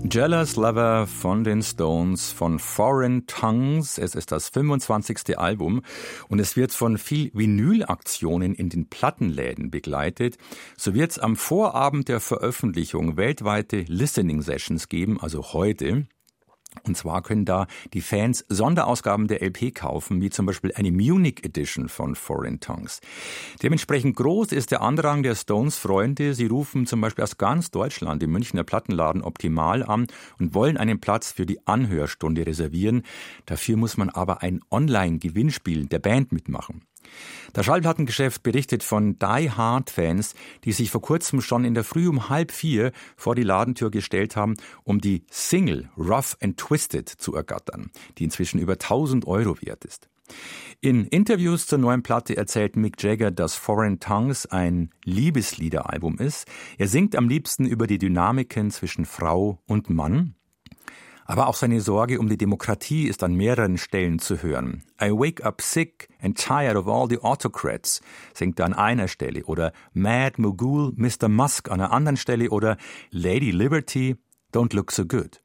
Jealous Lover von den Stones, von Foreign Tongues. Es ist das 25. Album und es wird von viel Vinylaktionen in den Plattenläden begleitet. So wird es am Vorabend der Veröffentlichung weltweite Listening Sessions geben, also heute. Und zwar können da die Fans Sonderausgaben der LP kaufen, wie zum Beispiel eine Munich Edition von Foreign Tongues. Dementsprechend groß ist der Andrang der Stones-Freunde. Sie rufen zum Beispiel aus ganz Deutschland im Münchner Plattenladen Optimal an und wollen einen Platz für die Anhörstunde reservieren. Dafür muss man aber ein Online-Gewinnspiel der Band mitmachen. Das Schallplattengeschäft berichtet von Die-Hard-Fans, die sich vor kurzem schon in der Früh um 3:30 vor die Ladentür gestellt haben, um die Single Rough and Twisted zu ergattern, die inzwischen über 1.000 € wert ist. In Interviews zur neuen Platte erzählt Mick Jagger, dass Foreign Tongues ein Liebesliederalbum ist. Er singt am liebsten über die Dynamiken zwischen Frau und Mann. Aber auch seine Sorge um die Demokratie ist an mehreren Stellen zu hören. I wake up sick and tired of all the autocrats, singt er an einer Stelle. Oder Mad Mogul Mr. Musk an einer anderen Stelle. Oder Lady Liberty, don't look so good.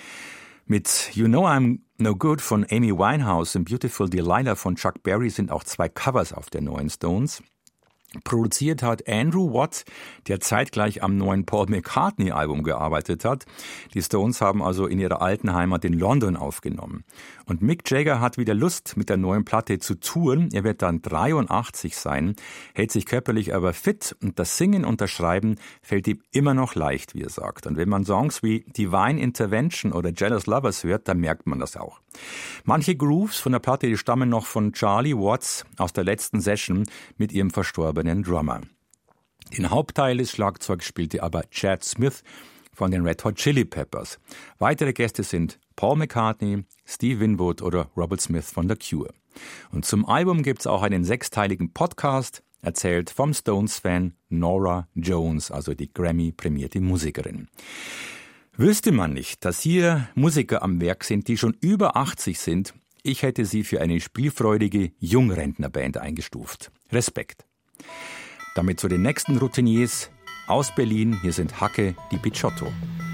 Mit You Know I'm No Good von Amy Winehouse und Beautiful Delilah von Chuck Berry sind auch 2 Covers auf der neuen Stones. Produziert hat Andrew Watt, der zeitgleich am neuen Paul McCartney-Album gearbeitet hat. Die Stones haben also in ihrer alten Heimat in London aufgenommen. Und Mick Jagger hat wieder Lust, mit der neuen Platte zu touren. Er wird dann 83 sein, hält sich körperlich aber fit und das Singen und das Schreiben fällt ihm immer noch leicht, wie er sagt. Und wenn man Songs wie Divine Intervention oder Jealous Lovers hört, dann merkt man das auch. Manche Grooves von der Platte, die stammen noch von Charlie Watts aus der letzten Session mit ihrem verstorbenen Drummer. Den Hauptteil des Schlagzeugs spielte aber Chad Smith von den Red Hot Chili Peppers. Weitere Gäste sind Paul McCartney, Steve Winwood oder Robert Smith von The Cure. Und zum Album gibt's auch einen 6-teiligen Podcast, erzählt vom Stones-Fan Norah Jones, also die Grammy-prämierte Musikerin. Wüsste man nicht, dass hier Musiker am Werk sind, die schon über 80 sind, ich hätte sie für eine spielfreudige Jungrentnerband eingestuft. Respekt. Damit zu den nächsten Routiniers aus Berlin. Hier sind Hacke, die Picciotto.